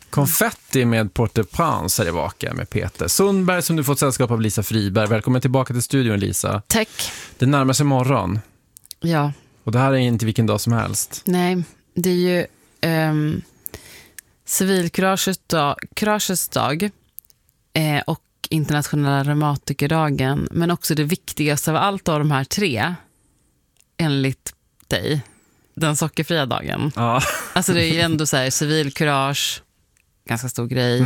Konfetti med Porter Pans är tillbaka med Peter Sundberg som du fått sällskap av Lisa Friberg. Välkommen tillbaka till studion, Lisa. Tack. Det närmar sig morgon. Ja. Och det här är inte vilken dag som helst. Nej, det är ju civilkuragets dag och internationella reumatikerdagen, men också det viktigaste av allt av de här tre, enligt dig, den sockerfria dagen. Ja. Alltså det är ju ändå så här, civilkurage, ganska stor grej.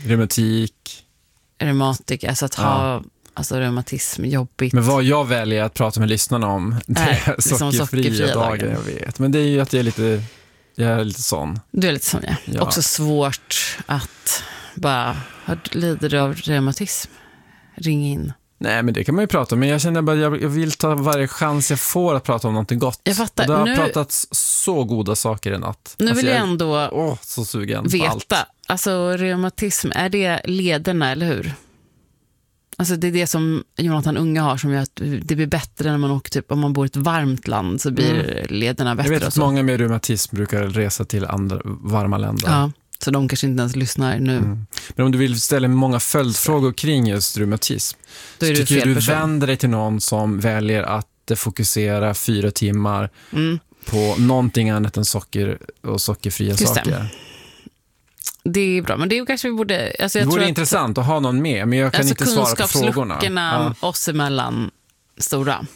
Reumatik, alltså att ha alltså reumatism, jobbigt. Men vad jag väljer att prata med lyssnarna om, det är sockerfria dagen, jag vet. Men det är ju att jag är lite sån. Du är lite sån, ja. Också svårt att bara, lider du av reumatism? Ring in. Nej, men det kan man ju prata om. Men jag känner bara jag vill ta varje chans jag får att prata om någonting gott. Jag fattar. Och det har pratats så goda saker i natt. Nu vill jag ändå så sugen veta. Allt. Alltså reumatism, är det lederna, eller hur? Alltså det är det som Jonathan Unge har, som gör att det blir bättre när man åker, typ om man bor i ett varmt land så blir lederna bättre. Jag vet att många med reumatism brukar resa till andra varma länder. Ja, så de kanske inte ens lyssnar nu. Men om du vill ställa många följdfrågor kring just reumatism, då är så tycker du vänder dig till någon som väljer att fokusera 4 timmar på någonting annat än socker och sockerfria saker. Det är bra, men det är kanske vi borde... Alltså det vore intressant att ha någon med, men jag kan inte svara på frågorna. Kunskapsluckorna oss emellan stora.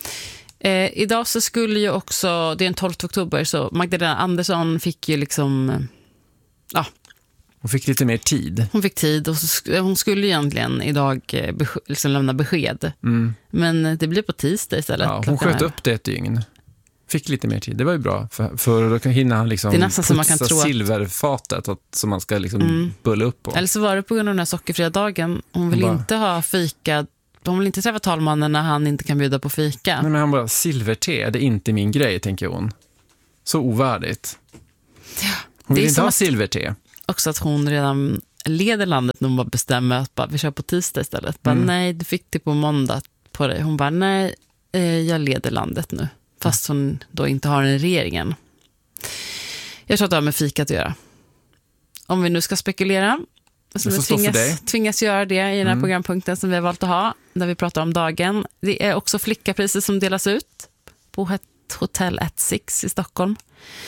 Idag så skulle ju också, det är den 12 oktober, så Magdalena Andersson fick ju liksom... Hon fick lite mer tid. Hon fick tid och hon skulle egentligen idag liksom lämna besked. Men det blir på tisdag istället. Ja, hon sköt upp det ett dygn. Fick lite mer tid. Det var ju bra. För då kan hinna han liksom putsa silverfatet som man ska liksom bulla upp på. Eller så var det på grund av den här sockerfria dagen. Hon vill inte ha fika. Hon vill inte träffa talmannen när han inte kan bjuda på fika. Nej, men han bara, silverte, det är inte min grej, tänker hon. Så ovärdigt. Hon vill inte ha silverte. Också att hon redan leder landet när hon bara bestämmer att vi kör på tisdag istället. Nej, du fick det på måndag på dig. Hon bara, nej, jag leder landet nu. Fast hon då inte har en regeringen. Jag tror att det har med fika att göra. Om vi nu ska spekulera, så tvingas göra det i den här programpunkten som vi har valt att ha, där vi pratar om dagen. Det är också flickapriser som delas ut på ett hotell 16 i Stockholm.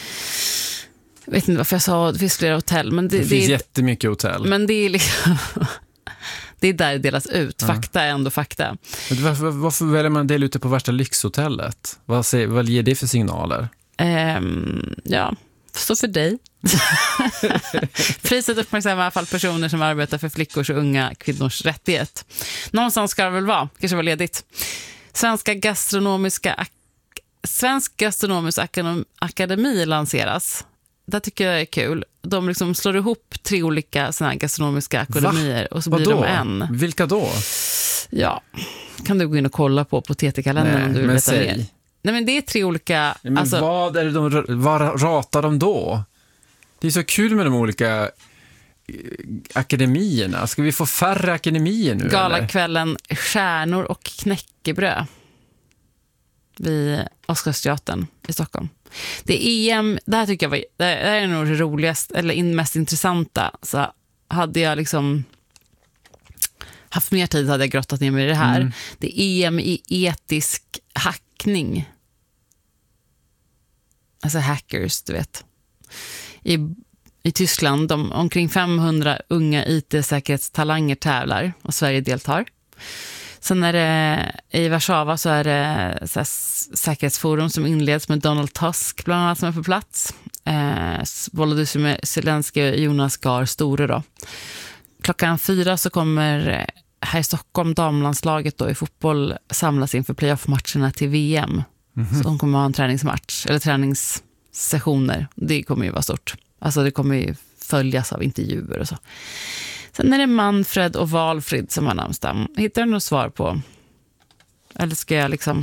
Jag vet inte varför jag sa det finns flera hotell. Men det finns jättemycket hotell. Men det är liksom... Det är där det delas ut. Fakta är ändå fakta. Varför väljer man dela ut det på värsta lyxhotellet? Vad ger det för signaler? Så för dig. Priset uppmärksammar i alla fall personer som arbetar för flickors och unga kvinnors rättighet. Någonstans ska det väl vara. Kanske var ledigt. Svensk gastronomisk akademi lanseras. Det tycker jag är kul. De liksom slår ihop 3 olika såna här gastronomiska akademier. Och så blir de en. Vilka då? Ja, kan du gå in och kolla på TT-kalendern om du vill veta mer. Nej, men det är 3 olika... Men alltså, vad ratar de då? Det är så kul med de olika akademierna. Ska vi få färre akademier nu? Galakvällen Stjärnor och knäckebröd vid Oscarsteatern i Stockholm. Det är EM, det här tycker jag det är nog det roligaste eller mest intressanta. Så hade jag liksom haft mer tid hade jag grottat ner mig i det här. Det är EM i etisk hackning. Alltså hackers, du vet. I Tyskland, omkring 500 unga IT-säkerhetstalanger tävlar och Sverige deltar. Sen är det i Warszawa så är det så här, säkerhetsforum som inleds med Donald Tusk bland annat som är på plats. Volodymyr Zelensky och Jonas Gahr Store då. 4:00 så kommer här i Stockholm damlandslaget då i fotboll samlas inför playoff-matcherna till VM. Så de kommer ha en träningsmatch eller träningssessioner. Det kommer ju vara stort. Alltså det kommer ju följas av intervjuer och så. Sen är det Manfred och Valfrid som har namnsdag. Hittar du något svar på? Eller ska jag liksom...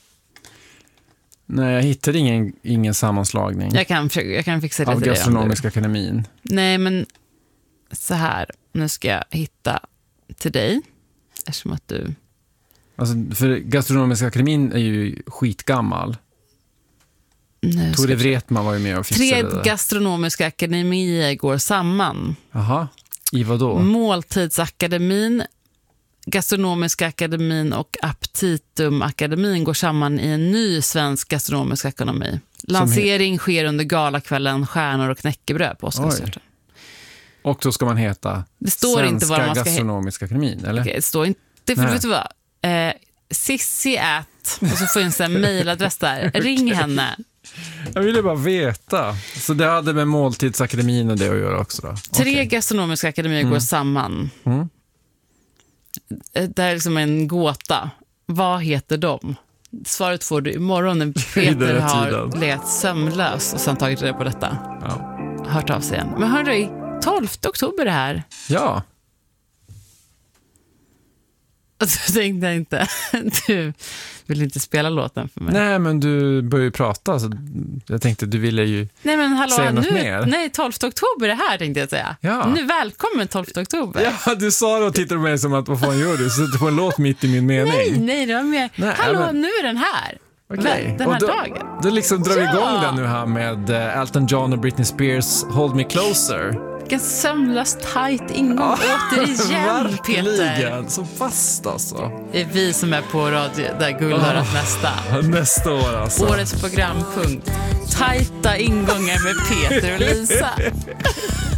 Nej, jag hittar ingen sammanslagning. Jag kan fixa det av gastronomiska akademin. Nej, men så här. Nu ska jag hitta till dig. Eftersom att du... Alltså, för gastronomiska akademin är ju skitgammal. Tore Wretman var ju med och fixade det. 3 gastronomiska akademier går samman. Jaha, i vad då? Måltidsakademin, Gastronomiska akademin och Aptitumakademin går samman i en ny svensk gastronomisk ekonomi. Lansering sker under galakvällen Stjärnor och knäckebröd på Oscarsgatan. Och då ska man heta det står inte vad man ska gastronomiska akademin, eller? Okej, det står inte, för vet du vad? Sissi och så finns en mejladress där. Ring henne. Jag ville bara veta. Så det hade med Måltidsakademin och det att göra också då? 3 gastronomiska akademier går samman. Det är liksom en gåta. Vad heter de? Svaret får du imorgon när Peter har legat sömnlös och sen tagit reda på detta. Ja. Hört av sig igen. Men hörru, 12 oktober det här. Ja. Så tänkte jag inte. Du vill inte spela låten för mig. Nej, men du börjar ju prata. Så jag tänkte du ville ju säga något mer. Nej, 12 oktober det här tänkte jag säga. Ja. Nu välkommen 12 oktober. Ja, du sa det och tittade på mig som att vad fan gör du? Så du får en låt mitt i min mening. Nej, det var mer. Nu är den här. Okay. Den här dagen. Då liksom drar vi igång den nu här med Elton John och Britney Spears Hold Me Closer. Vilken sömnlös tajt ingång återigen, Peter. Så fast alltså. Det är vi som är på radio där guldörat nästa år alltså. Årets programpunkt. Tajta ingångar med Peter och Lisa.